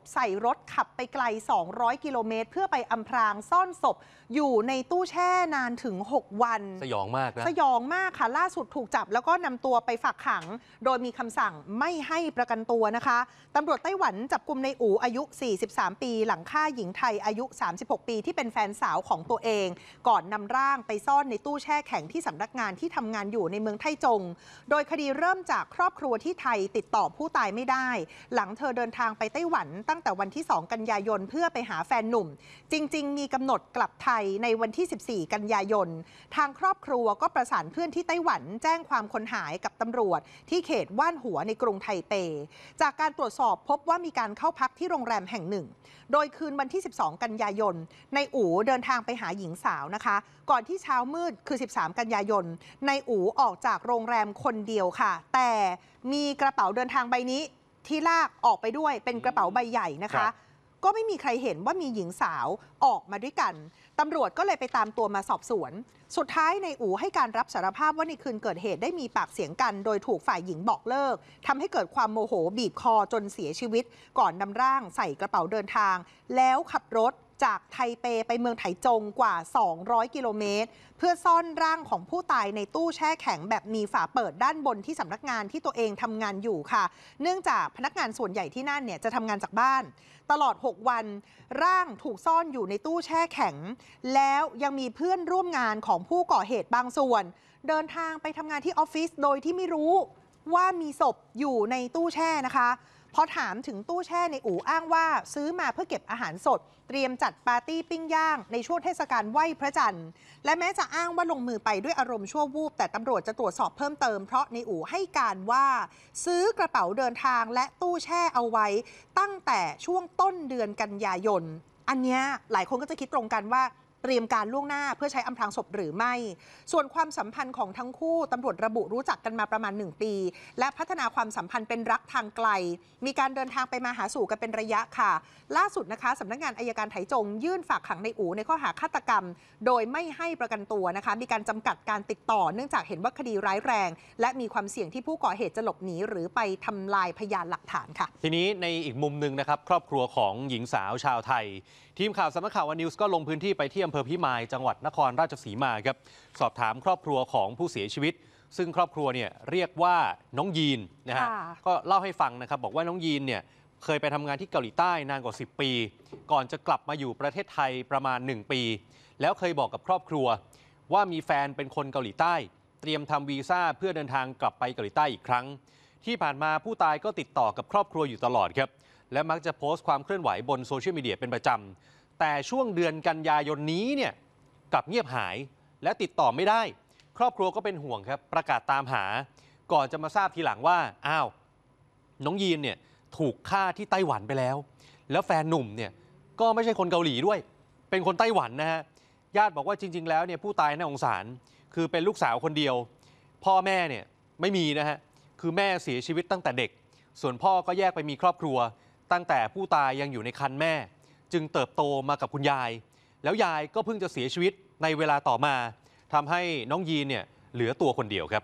ใส่รถขับไปไกล200กิโลเมตรเพื่อไปอำพรางซ่อนศพอยู่ในตู้แช่นานถึง6วันสยองมากนะสยองมากค่ะล่าสุดถูกจับแล้วก็นำตัวไปฝากขังโดยมีคำสั่งไม่ให้ประกันตัวนะคะตำรวจไต้หวันจับกุมในอู่อายุ43ปีหลังฆ่าหญิงไทยอายุ36ปีที่เป็นแฟนสาวของตัวเองก่อนนำร่างไปซ่อนในตู้แช่แข็งที่สำนักงานที่ทำงานอยู่ในเมืองไทจงโดยคดีเริ่มจากครอบครัวที่ไทยติดต่อผู้ตายไม่ได้หลังเธอเดินทางไปไต้หวันตั้งแต่วันที่2กันยายนเพื่อไปหาแฟนหนุ่มจริงๆมีกำหนดกลับไทยในวันที่14กันยายนทางครอบครัวก็ประสานเพื่อนที่ไต้หวันแจ้งความคนหายกับตำรวจที่เขตว่านหัวในกรุงไทเปจากการตรวจสอบพบว่ามีการเข้าพักที่โรงแรมแห่งหนึ่งโดยคืนวันที่12กันยายนนายอู๋เดินทางไปหาหญิงสาวนะคะก่อนที่เช้ามืดคือ13กันยายนนายอู๋ออกจากโรงแรมคนเดียวค่ะแต่มีกระเป๋าเดินทางใบนี้ที่ลากออกไปด้วยเป็นกระเป๋าใบใหญ่นะคะก็ไม่มีใครเห็นว่ามีหญิงสาวออกมาด้วยกันตำรวจก็เลยไปตามตัวมาสอบสวนสุดท้ายนายอู๋ให้การรับสารภาพว่าในคืนเกิดเหตุได้มีปากเสียงกันโดยถูกฝ่ายหญิงบอกเลิกทำให้เกิดความโมโหบีบคอจนเสียชีวิตก่อนนำร่างใส่กระเป๋าเดินทางแล้วขับรถจากไทเปไปเมืองไถจงกว่า200กิโลเมตรเพื่อซ่อนร่างของผู้ตายในตู้แช่แข็งแบบมีฝาเปิดด้านบนที่สำนักงานที่ตัวเองทำงานอยู่ค่ะเนื่องจากพนักงานส่วนใหญ่ที่นั่นเนี่ยจะทำงานจากบ้านตลอด6วันร่างถูกซ่อนอยู่ในตู้แช่แข็งแล้วยังมีเพื่อนร่วมงานของผู้ก่อเหตุบางส่วนเดินทางไปทำงานที่ออฟฟิศโดยที่ไม่รู้ว่ามีศพอยู่ในตู้แช่นะคะพอถามถึงตู้แช่ในอู่อ้างว่าซื้อมาเพื่อเก็บอาหารสดเตรียมจัดปาร์ตี้ปิ้งย่างในช่วงเทศกาลไหว้พระจันทร์และแม้จะอ้างว่าลงมือไปด้วยอารมณ์ชั่ววูบแต่ตำรวจจะตรวจสอบเพิ่มเติมเพราะในอู่ให้การว่าซื้อกระเป๋าเดินทางและตู้แช่เอาไว้ตั้งแต่ช่วงต้นเดือนกันยายนอันนี้หลายคนก็จะคิดตรงกันว่าเตรียมการล่วงหน้าเพื่อใช้อำพรางศพหรือไม่ส่วนความสัมพันธ์ของทั้งคู่ตำรวจระบุรู้จักกันมาประมาณ1ปีและพัฒนาความสัมพันธ์เป็นรักทางไกลมีการเดินทางไปมาหาสู่กันเป็นระยะค่ะล่าสุดนะคะสำนักงานอัยการไถจงยื่นฝากขังในอู๋ในข้อหาฆาตกรรมโดยไม่ให้ประกันตัวนะคะมีการจำกัดการติดต่อเนื่องจากเห็นว่าคดีร้ายแรงและมีความเสี่ยงที่ผู้ก่อเหตุจะหลบหนีหรือไปทำลายพยานหลักฐานค่ะทีนี้ในอีกมุมหนึ่งนะครับครอบครัวของหญิงสาวชาวไทยทีมข่าวสำนักข่าววันนิวส์ก็ลงพื้นที่ไปที่อำเภอพิมายจังหวัดนครราชสีมาครับสอบถามครอบครัวของผู้เสียชีวิตซึ่งครอบครัวเนี่ยเรียกว่าน้องยีนนะฮะก็เล่าให้ฟังนะครับบอกว่าน้องยีนเนี่ยเคยไปทำงานที่เกาหลีใต้นานกว่า10ปีก่อนจะกลับมาอยู่ประเทศไทยประมาณ1ปีแล้วเคยบอกกับครอบครัวว่ามีแฟนเป็นคนเกาหลีใต้เตรียมทำวีซ่าเพื่อเดินทางกลับไปเกาหลีใต้อีกครั้งที่ผ่านมาผู้ตายก็ติดต่อกับครอบครัวอยู่ตลอดครับและมักจะโพสต์ความเคลื่อนไหวบนโซเชียลมีเดียเป็นประจำแต่ช่วงเดือนกันยายนนี้เนี่ยกลับเงียบหายและติดต่อไม่ได้ครอบครัวก็เป็นห่วงครับประกาศตามหาก่อนจะมาทราบทีหลังว่าอ้าวน้องยีนเนี่ยถูกฆ่าที่ไต้หวันไปแล้วแล้วแฟนหนุ่มเนี่ยก็ไม่ใช่คนเกาหลีด้วยเป็นคนไต้หวันนะฮะญาติบอกว่าจริงๆแล้วเนี่ยผู้ตายน่าสงสารคือเป็นลูกสาวคนเดียวพ่อแม่เนี่ยไม่มีนะฮะคือแม่เสียชีวิตตั้งแต่เด็กส่วนพ่อก็แยกไปมีครอบครัวตั้งแต่ผู้ตายยังอยู่ในครรภ์แม่จึงเติบโตมากับคุณยายแล้วยายก็เพิ่งจะเสียชีวิตในเวลาต่อมาทำให้น้องยีนเนี่ยเหลือตัวคนเดียวครับ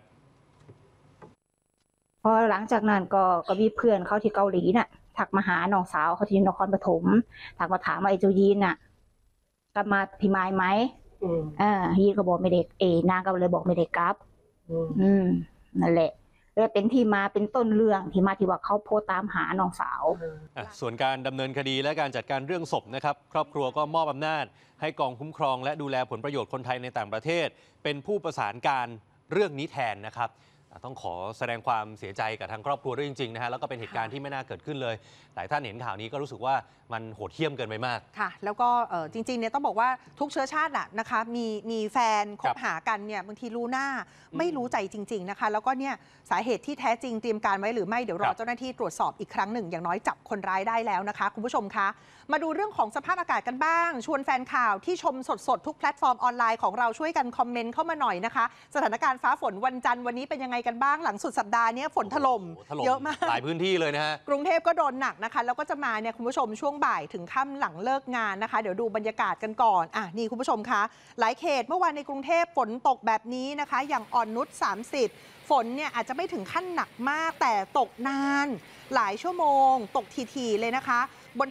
พอหลังจากนั้นก็มีเพื่อนเขาที่เกาหลีน่ะทักมาหาน้องสาวเขาที่นครปฐมทักมาถามว่าไอ้เจ้ายีนน่ะกลับมาพิมายไหมยีนก็บอกไม่เด็กนางก็เลยบอกไม่เด็กกลับนั่นแหละเลยเป็นที่มาเป็นต้นเรื่องที่มาที่ว่าเขาโพสต์ตามหาน้องสาวส่วนการดำเนินคดีและการจัดการเรื่องศพนะครับครอบครัวก็มอบอำนาจให้กองคุ้มครองและดูแลผลประโยชน์คนไทยในต่างประเทศเป็นผู้ประสานการเรื่องนี้แทนนะครับต้องขอแสดงความเสียใจกับทางครอบครัวด้วยจริงๆนะฮะแล้วก็เป็นเหตุการณ์ที่ไม่น่าเกิดขึ้นเลยหลายท่านเห็นข่าวนี้ก็รู้สึกว่ามันโหดเหี้ยมเกินไปมากค่ะแล้วก็จริงๆเนี่ยต้องบอกว่าทุกเชื้อชาตินะคะมีแฟนคบหากันเนี่ยบางทีรู้หน้าไม่รู้ใจจริงๆนะคะแล้วก็เนี่ยสาเหตุที่แท้จริงเตรียมการไว้หรือไม่เดี๋ยวรอเจ้าหน้าที่ตรวจสอบอีกครั้งหนึ่งอย่างน้อยจับคนร้ายได้แล้วนะคะคุณผู้ชมคะมาดูเรื่องของสภาพอากาศกันบ้างชวนแฟนข่าวที่ชมสดๆทุกแพลตฟอร์มออนไลน์ของเราช่วยกันคอมเมนต์เข้ามาหน่อยนะคะสถานการณ์ฟ้าฝนวันจันทร์วันนี้เป็นยังไงกันบ้างหลังสุดสัปดาห์นี้ฝนถล่มเยอะมากหลายพื้นที่เลยนะฮะกรุงเทพก็โดนหนักนะคะแล้วก็จะมาเนี่ยคุณผู้ชมช่วงบ่ายถึงค่ำหลังเลิกงานนะคะเดี๋ยวดูบรรยากาศกันก่อนนี่คุณผู้ชมคะหลายเขตเมื่อวานในกรุงเทพฝนตกแบบนี้นะคะอย่างอ่อนนุช30ฝนเนี่ยอาจจะไม่ถึงขั้นหนักมากแต่ตกนานหลายชั่วโมงตกทีๆเลยนะคะ